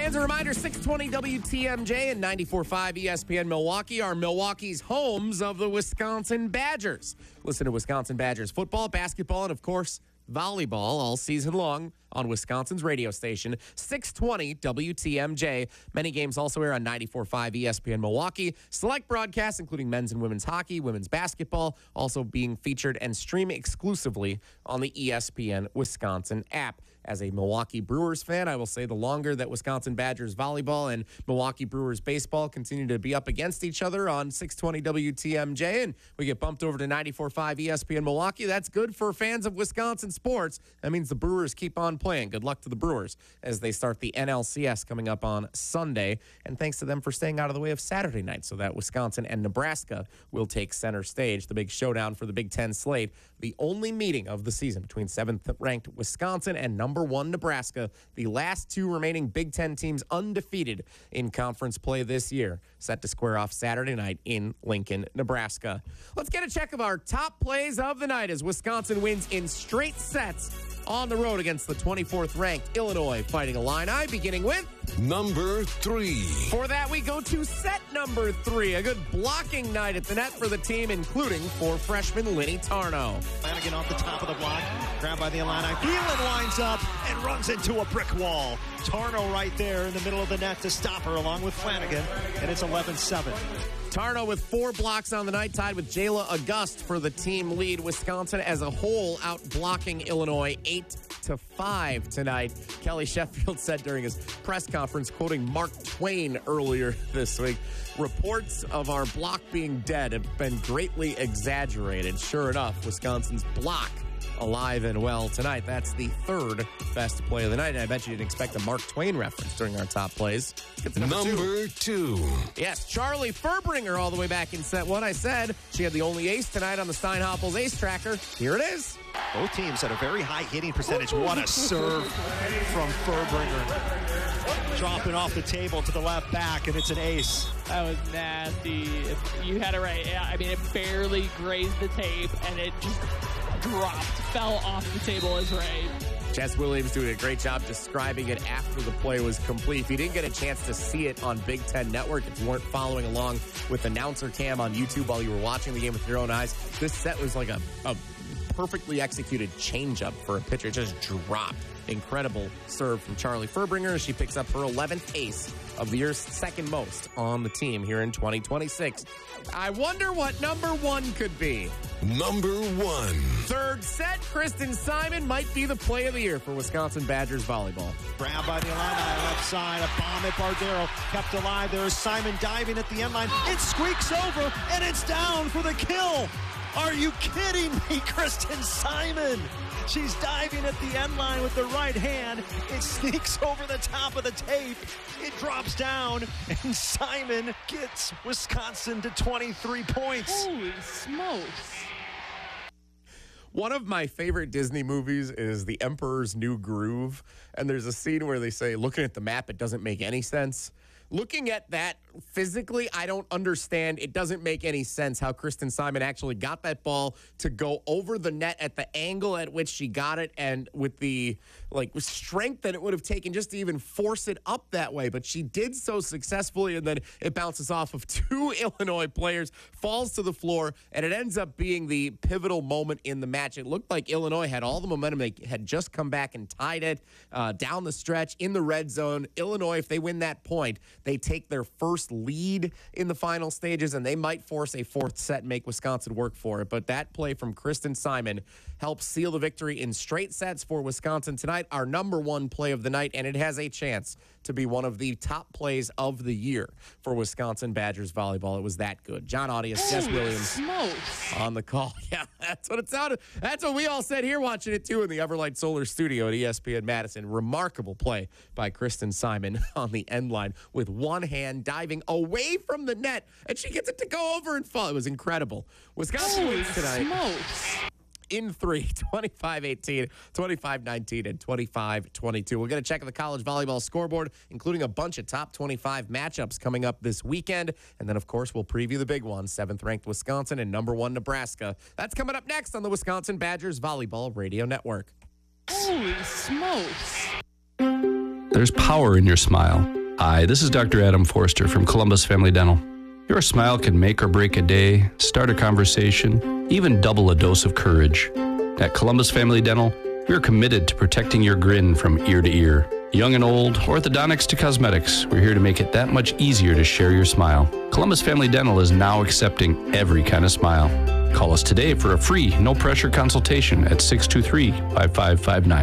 Fans, a reminder, 620 WTMJ and 94.5 ESPN Milwaukee are Milwaukee's homes of the Wisconsin Badgers. Listen to Wisconsin Badgers football, basketball, and, of course, volleyball all season long on Wisconsin's radio station, 620 WTMJ. Many games also air on 94.5 ESPN Milwaukee. Select broadcasts, including men's and women's hockey, women's basketball, also being featured and streamed exclusively on the ESPN Wisconsin app. As a Milwaukee Brewers fan, I will say the longer that Wisconsin Badgers volleyball and Milwaukee Brewers baseball continue to be up against each other on 620 WTMJ and we get bumped over to 94.5 ESPN Milwaukee, that's good for fans of Wisconsin sports. That means the Brewers keep on playing. Good luck to the Brewers as they start the NLCS coming up on Sunday. And thanks to them for staying out of the way of Saturday night so that Wisconsin and Nebraska will take center stage. The big showdown for the Big Ten slate, the only meeting of the season between 7th-ranked Wisconsin and number 1 Nebraska, the last two remaining Big Ten teams undefeated in conference play this year, set to square off Saturday night in Lincoln, Nebraska. Let's get a check of our top plays of the night as Wisconsin wins in straight sets on the road against the 24th-ranked Illinois Fighting Illini, beginning with number 3. For that, we go to set number 3. A good blocking night at the net for the team, including for freshman Linny Tarno. Flanagan off the top of the block, grabbed by the Illini. Phelan winds up and runs into a brick wall. Tarno right there in the middle of the net to stop her along with Flanagan, and it's 11-7. Tarno with 4 blocks on the night, tied with Jayla Auguste for the team lead. Wisconsin as a whole out blocking Illinois 8-5 tonight. Kelly Sheffield said during his press conference, quoting Mark Twain earlier this week, reports of our block being dead have been greatly exaggerated. Sure enough, Wisconsin's block alive and well tonight. That's the third best play of the night. And I bet you didn't expect a Mark Twain reference during our top plays. Get to number two. Yes, Charlie Furbringer all the way back in set 1. I said she had the only ace tonight on the Steinhoppels ace tracker. Here it is. Both teams had a very high hitting percentage. What a serve from Furbringer. Dropping off the table to the left back, and it's an ace. That was nasty. You had it right. I mean, it barely grazed the tape, and it just fell off the table as right. Jess Williams doing a great job describing it after the play was complete. If you didn't get a chance to see it on Big Ten Network, if you weren't following along with announcer cam on YouTube while you were watching the game with your own eyes, this set was like a perfectly executed changeup for a pitcher. It just dropped. Incredible serve from Charlie Furbringer. She picks up her 11th ace of the year, second most on the team here in 2026. I wonder what number 1 could be. Number 1. Third set, Kristen Simon might be the play of the year for Wisconsin Badgers volleyball. Grabbed by the Illini left side, a bomb at Bardero, kept alive. There is Simon diving at the end line. It squeaks over, and it's down for the kill. Are you kidding me, Kristen Simon? She's diving at the end line with the right hand. It sneaks over the top of the tape. It drops down, and Simon gets Wisconsin to 23 points. Holy smokes. One of my favorite Disney movies is The Emperor's New Groove, and there's a scene where they say, looking at the map, it doesn't make any sense. Looking at that physically, I don't understand. It doesn't make any sense how Kristen Simon actually got that ball to go over the net at the angle at which she got it and with the strength that it would have taken just to even force it up that way. But she did so successfully, and then it bounces off of 2 Illinois players, falls to the floor, and it ends up being the pivotal moment in the match. It looked like Illinois had all the momentum. They had just come back and tied it down the stretch in the red zone. Illinois, if they win that point, they take their first lead in the final stages, and they might force a 4th set and make Wisconsin work for it. But that play from Kristen Simon helps seal the victory in straight sets for Wisconsin tonight, our number 1 play of the night, and it has a chance to be one of the top plays of the year for Wisconsin Badgers volleyball. It was that good. John Audius, Jess Williams on the call. Yeah, that's what it sounded. That's what we all said here watching it, too, in the Everlight Solar Studio at ESPN Madison. Remarkable play by Kristen Simon on the end line with one hand diving away from the net, and she gets it to go over and fall. It was incredible. Wisconsin wins tonight. In 3, 25-18, 25-19, and 25-22. We'll get a check of the college volleyball scoreboard, including a bunch of top 25 matchups coming up this weekend. And then, of course, we'll preview the big one, 7th-ranked Wisconsin and number 1 Nebraska. That's coming up next on the Wisconsin Badgers Volleyball Radio Network. Holy smokes. There's power in your smile. Hi, this is Dr. Adam Forster from Columbus Family Dental. Your smile can make or break a day, start a conversation, even double a dose of courage. At Columbus Family Dental, we are committed to protecting your grin from ear to ear. Young and old, orthodontics to cosmetics, we're here to make it that much easier to share your smile. Columbus Family Dental is now accepting every kind of smile. Call us today for a free, no-pressure consultation at 623-5559.